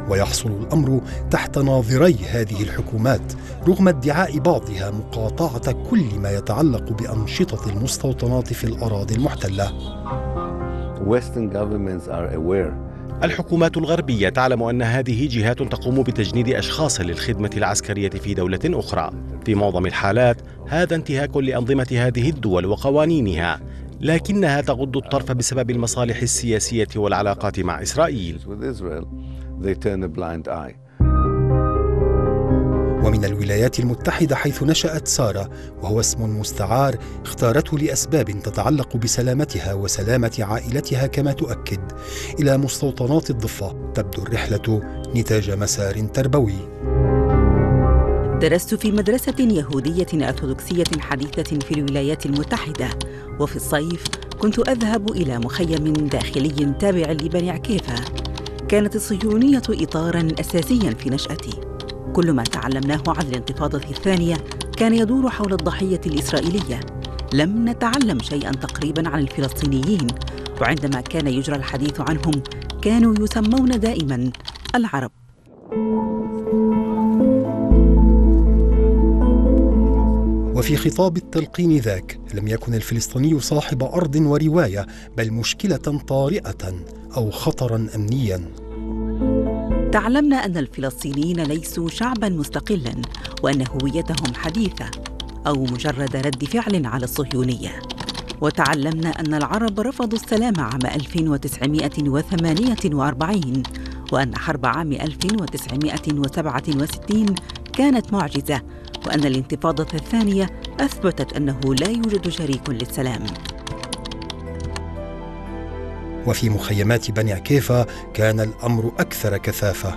ويحصل الأمر تحت ناظري هذه الحكومات رغم ادعاء بعضها مقاطعة كل ما يتعلق بأنشطة المستوطنات في الأراضي المحتلة. الحكومات الغربية تعلم أن هذه جهات تقوم بتجنيد أشخاص للخدمة العسكرية في دولة أخرى. في معظم الحالات هذا انتهاك لأنظمة هذه الدول وقوانينها، لكنها تغض الطرف بسبب المصالح السياسية والعلاقات مع إسرائيل. ومن الولايات المتحدة حيث نشأت سارة، وهو اسم مستعار اختارته لأسباب تتعلق بسلامتها وسلامة عائلتها كما تؤكد، إلى مستوطنات الضفة تبدو الرحلة نتاج مسار تربوي. درست في مدرسة يهودية أرثوذكسية حديثة في الولايات المتحدة، وفي الصيف كنت أذهب إلى مخيم داخلي تابع لبني عكيفة. كانت الصهيونية إطاراً أساسياً في نشأتي. كل ما تعلمناه عن الانتفاضة الثانية كان يدور حول الضحية الإسرائيلية. لم نتعلم شيئاً تقريباً عن الفلسطينيين، وعندما كان يجرى الحديث عنهم كانوا يسمون دائماً العرب. وفي خطاب التلقين ذاك لم يكن الفلسطيني صاحب أرض ورواية، بل مشكلة طارئة أو خطراً أمنياً. تعلمنا أن الفلسطينيين ليسوا شعباً مستقلاً، وأن هويتهم حديثة أو مجرد رد فعل على الصهيونية. وتعلمنا أن العرب رفضوا السلام عام 1948، وأن حرب عام 1967 كانت معجزة، وأن الانتفاضة الثانية أثبتت أنه لا يوجد شريك للسلام. وفي مخيمات بني عكيفة كان الأمر أكثر كثافة.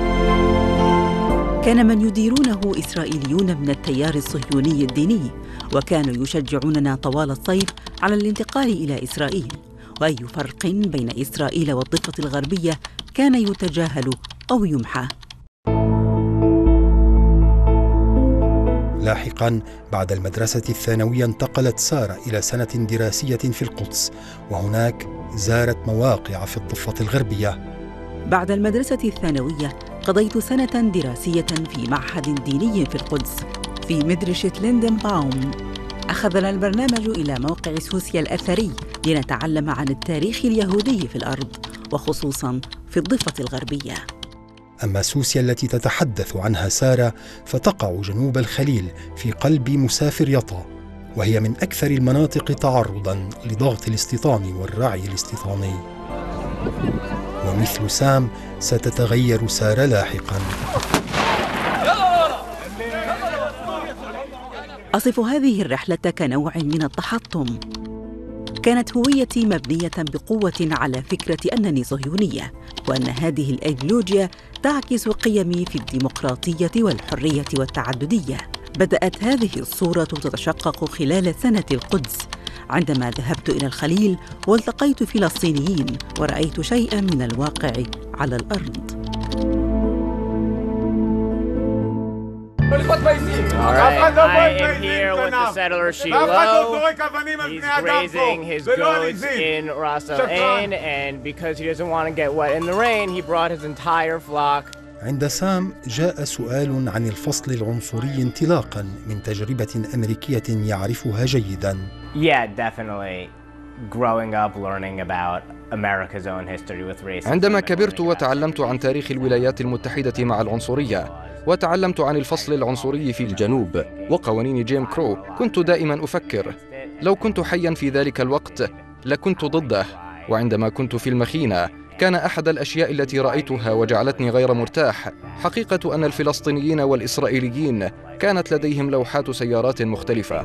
كان من يديرونه إسرائيليون من التيار الصهيوني الديني، وكانوا يشجعوننا طوال الصيف على الانتقال إلى إسرائيل، وأي فرق بين إسرائيل والضفة الغربية كان يتجاهل أو يمحى. لاحقاً بعد المدرسة الثانوية انتقلت سارة إلى سنة دراسية في القدس، وهناك زارت مواقع في الضفة الغربية. بعد المدرسة الثانوية قضيت سنة دراسية في معهد ديني في القدس في مدرسة ليندنباوم. أخذنا البرنامج إلى موقع سوسيا الأثري لنتعلم عن التاريخ اليهودي في الأرض، وخصوصاً في الضفة الغربية. أما سوسيا التي تتحدث عنها سارة فتقع جنوب الخليل في قلب مسافر يطا، وهي من أكثر المناطق تعرضاً لضغط الاستيطان والرعي الاستيطاني. ومثل سام ستتغير سارة لاحقاً. أصف هذه الرحلة كنوع من التحطم. كانت هويتي مبنية بقوة على فكرة أنني صهيونية، وأن هذه الأيديولوجيا تعكس قيمي في الديمقراطية والحرية والتعددية. بدأت هذه الصورة تتشقق خلال سنة القدس، عندما ذهبت إلى الخليل والتقيت فلسطينيين ورأيت شيئاً من الواقع على الأرض. All right, I am here with the settler Shiloh. He's grazing his goats in Ras El Ain, and because he doesn't want to get wet in the rain, he brought his entire flock. عند سام جاء سؤال عن الفصل العنصري انطلاقاً من تجربة أمريكية يعرفها جيداً. Yeah, definitely. Growing up, learning about America's own history with racism. عندما كبرت وتعلمت عن تاريخ الولايات المتحدة مع العنصرية، وتعلمت عن الفصل العنصري في الجنوب وقوانين جيم كرو، كنت دائما أفكر لو كنت حيا في ذلك الوقت لكنت ضده. وعندما كنت في المخينة كان أحد الأشياء التي رأيتها وجعلتني غير مرتاح حقيقة أن الفلسطينيين والإسرائيليين كانت لديهم لوحات سيارات مختلفة.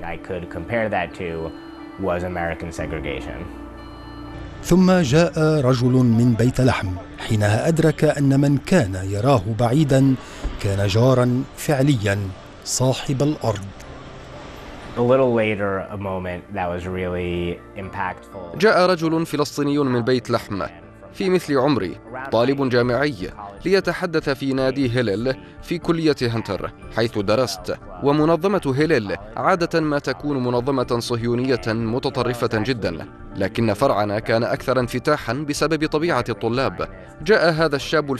ثم جاء رجل من بيت لحم، حينها أدرك أن من كان يراه بعيداً كان جاراً فعلياً صاحب الأرض. جاء رجل فلسطيني من بيت لحم في مثل عمري، طالب جامعي، ليتحدث في نادي هيلل في كلية هنتر حيث درست. ومنظمة هيلل عادة ما تكون منظمة صهيونية متطرفة جدا، لكن فرعنا كان أكثر انفتاحا بسبب طبيعة الطلاب. جاء هذا الشاب